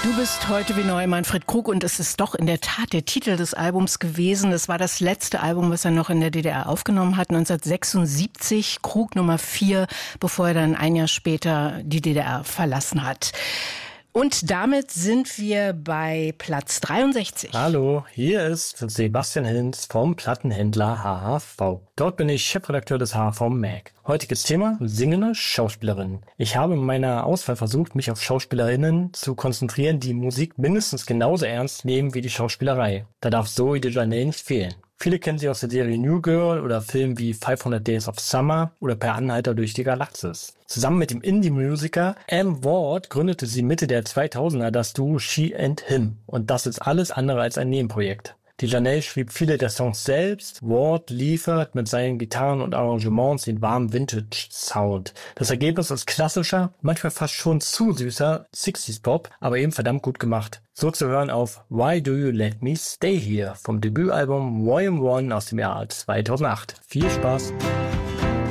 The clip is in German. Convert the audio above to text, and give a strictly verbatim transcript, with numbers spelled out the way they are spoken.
Du bist heute wie neu, Manfred Krug, und es ist doch in der Tat der Titel des Albums gewesen. Es war das letzte Album, was er noch in der D D R aufgenommen hat, neunzehnhundertsechsundsiebzig, Krug Nummer vier, bevor er dann ein Jahr später die D D R verlassen hat. Und damit sind wir bei Platz dreiundsechzig. Hallo, hier ist Sebastian Hinz vom Plattenhändler H H V. Dort bin ich Chefredakteur des H H V Mag. Heutiges Thema: singende Schauspielerinnen. Ich habe in meiner Auswahl versucht, mich auf Schauspielerinnen zu konzentrieren, die Musik mindestens genauso ernst nehmen wie die Schauspielerei. Da darf Zooey Deschanel nicht fehlen. Viele kennen sie aus der Serie New Girl oder Filmen wie fünfhundert Days of Summer oder Per Anhalter durch die Galaxis. Zusammen mit dem Indie-Musiker Am Ward gründete sie Mitte der zweitausender das Duo She and Him. Und das ist alles andere als ein Nebenprojekt. Deschanel schrieb viele der Songs selbst. Ward liefert mit seinen Gitarren und Arrangements den warmen Vintage-Sound. Das Ergebnis ist klassischer, manchmal fast schon zu süßer sixties-Pop, aber eben verdammt gut gemacht. So zu hören auf Why Do You Let Me Stay Here vom Debütalbum Volume One aus dem Jahr zweitausendacht. Viel Spaß!